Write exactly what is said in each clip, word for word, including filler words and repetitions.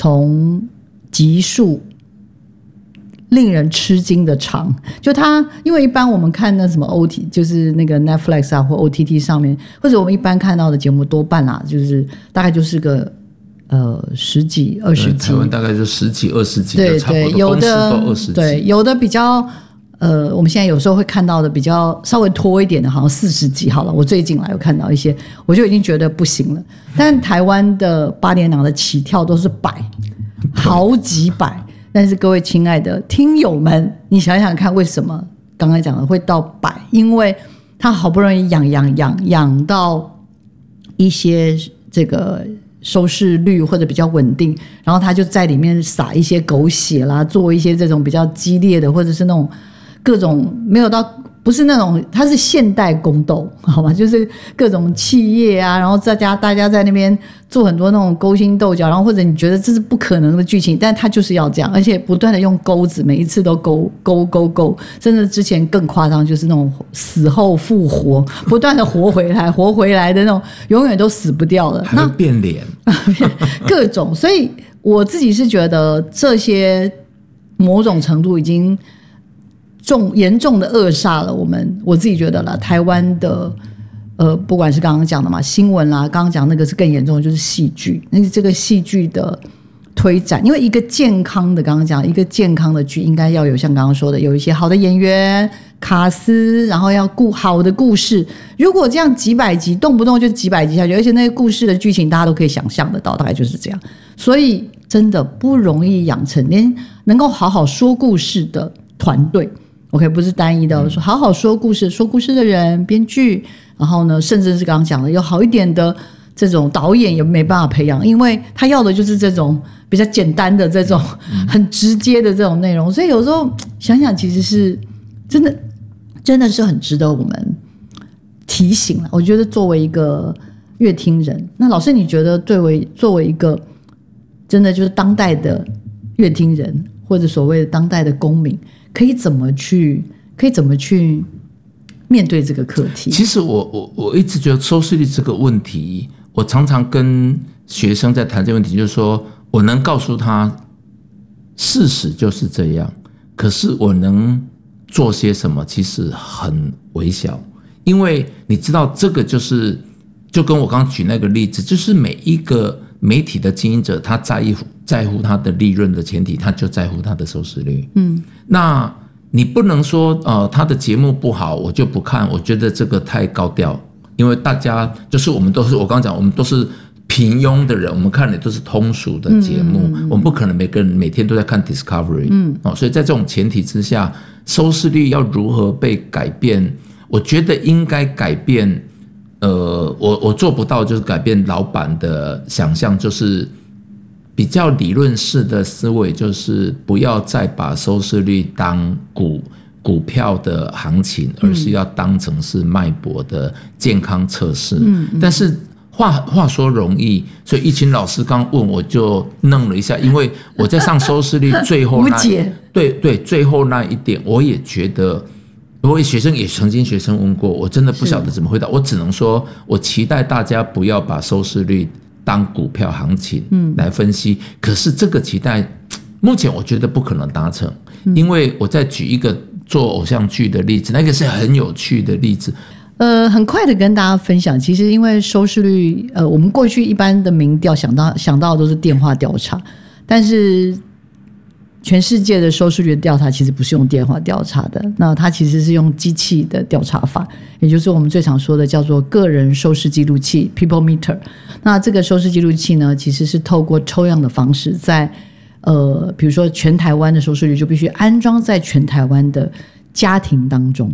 从集数令人吃惊的长，就它因为一般我们看那什么 O T 就是那个 Netflix 啊或 O T T 上面，或者我们一般看到的节目多半啊就是大概就是个呃十几二十集， 台湾大概就十几二十集， 对对，有的公司都二十集， 对，有的比较呃，我们现在有时候会看到的比较稍微拖一点的，好像四十集好了。我最近来有看到一些，我就已经觉得不行了。但台湾的八点档的起跳都是百，好几百。但是各位亲爱的听友们，你想想看，为什么刚才讲的会到百？因为他好不容易养养养养到一些这个收视率或者比较稳定，然后他就在里面撒一些狗血啦，做一些这种比较激烈的，或者是那种各种没有到不是那种，它是现代宫斗，好吧，就是各种企业啊，然后大家大家在那边做很多那种勾心斗角，然后或者你觉得这是不可能的剧情，但他就是要这样，而且不断的用钩子，每一次都勾勾勾勾，甚至之前更夸张，就是那种死后复活，不断的活回来，活回来的那种，永远都死不掉的， 还会变脸， 各种，所以我自己是觉得这些某种程度已经重严重的扼杀了我们，我自己觉得啦，台湾的呃，不管是刚刚讲的嘛新闻啦，刚刚讲那个是更严重的，就是戏剧，那这个戏剧的推展，因为一个健康的，刚刚讲一个健康的剧，应该要有像刚刚说的，有一些好的演员卡司，然后要顾好的故事。如果这样几百集，动不动就几百集下去，而且那个故事的剧情大家都可以想象得到，大概就是这样。所以真的不容易养成连能够好好说故事的团队。OK， 不是单一的，说好好说故事，说故事的人，编剧，然后呢，甚至是刚刚讲的有好一点的这种导演也没办法培养，因为他要的就是这种比较简单的这种很直接的这种内容，所以有时候想想，其实是真的，真的是很值得我们提醒了。我觉得作为一个乐听人，那老师你觉得作为作为一个真的就是当代的乐听人，或者所谓的当代的公民，可以怎么去可以怎么去面对这个课题？ 其实我我我一直觉得收视率这个问题，我常常跟学生在谈这个问题，就是说我能告诉他事实就是这样，可是我能做些什么其实很微小，因为你知道这个就是就跟我刚刚举那个例子，就是每一个媒体的经营者，他在意在乎他的利润的前提，他就在乎他的收视率。嗯，那你不能说呃他的节目不好，我就不看，我觉得这个太高调，因为大家就是我们都是我刚刚讲，我们都是平庸的人，我们看的都是通俗的节目，嗯嗯嗯，我们不可能每个人每天都在看 Discovery。嗯，哦，所以在这种前提之下，收视率要如何被改变？我觉得应该改变。呃，我我做不到，就是改变老板的想象，就是比较理论式的思维，就是不要再把收视率当股股票的行情，而是要当成是脉搏的健康测试。嗯嗯，但是话话说容易，所以一群老师刚问我就愣了一下，因为我在上收视率最后那对对最后那一点，我也觉得。我学生也曾经学生问过，我真的不晓得怎么回答，我只能说我期待大家不要把收视率当股票行情来分析，嗯，可是这个期待目前我觉得不可能达成，嗯，因为我再举一个做偶像剧的例子，那个是很有趣的例子。 呃，很快的跟大家分享，其实因为收视率，呃，我们过去一般的民调想到想到的都是电话调查，但是全世界的收视率的调查其实不是用电话调查的，那它其实是用机器的调查法，也就是我们最常说的叫做个人收视记录器 People Meter。 那这个收视记录器呢，其实是透过抽样的方式，在呃，比如说全台湾的收视率就必须安装在全台湾的家庭当中。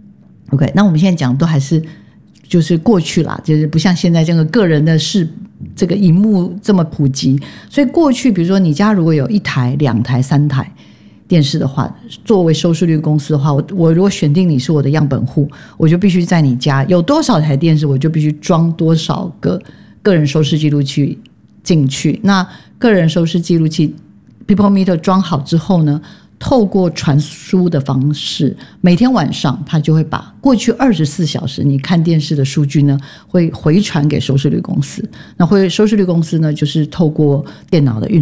OK， 那我们现在讲都还是就是过去啦，就是不像现在这个个人的视这个荧幕这么普及，所以过去比如说你家如果有一台两台三台电视的话，作为收视率公司的话，我我如果选定你是我的样本户，我就必须在你家有多少台电视，我就必须装多少个个人收视记录器进去。那个人收视记录器 People Meter 装好之后呢，透过传输的方式，每天晚上他就会把过去二十四小时你看电视的数据呢，会回传给收视率公司。那会收视率公司呢，就是透过电脑的运